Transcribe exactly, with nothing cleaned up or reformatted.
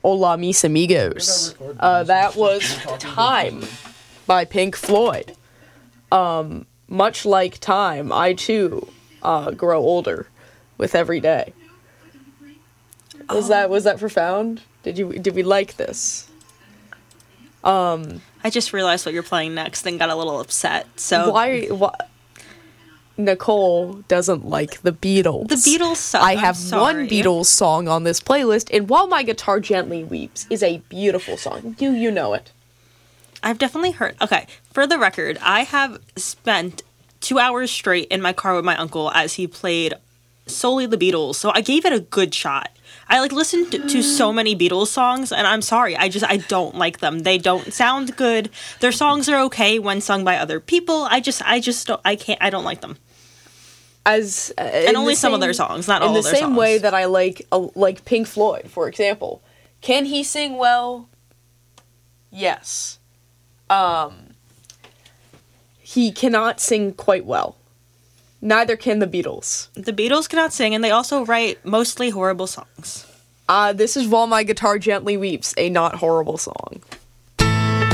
Hola Mis Amigos. Uh, that was Time by Pink Floyd. Um, much like Time, I too uh, grow older with every day. Was oh. that was that profound? Did you did we like this? Um, I just realized what you're playing next and got a little upset. So why? Why Nicole doesn't like the Beatles. The Beatles suck. I have one Beatles song on this playlist, and While My Guitar Gently Weeps is a beautiful song. You you know it. I've definitely heard. Okay, for the record, I have spent two hours straight in my car with my uncle as he played solely the Beatles, so I gave it a good shot. I like listened to, to so many Beatles songs, and I'm sorry, I just I don't like them. They don't sound good. Their songs are okay when sung by other people. I just I just don't I can't I don't like them. As uh, and only some same, of their songs, not all of their songs. In the same way that I like uh, like Pink Floyd, for example. Can he sing well? Yes. Um. He cannot sing quite well. Neither can the Beatles. The Beatles cannot sing, and they also write mostly horrible songs. Uh, this is While My Guitar Gently Weeps, a not horrible song.